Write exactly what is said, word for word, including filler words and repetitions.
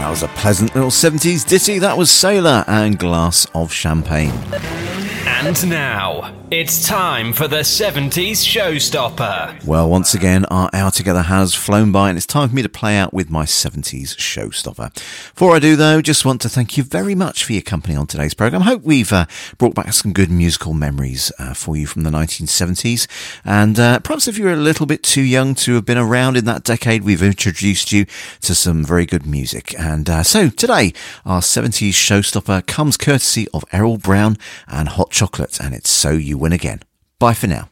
was a pleasant little seventies ditty. That was Sailor and Glass of Champagne. And now, it's time for the seventies Showstopper. Well, once again, our hour together has flown by and it's time for me to play out with my seventies Showstopper. Before I do, though, just want to thank you very much for your company on today's programme. I hope we've uh, brought back some good musical memories uh, for you from the nineteen seventies. And uh, perhaps if you're a little bit too young to have been around in that decade, we've introduced you to some very good music. And uh, so today, our seventies Showstopper comes courtesy of Errol Brown and Hot Chocolate, and it's So You Win Again. Bye for now.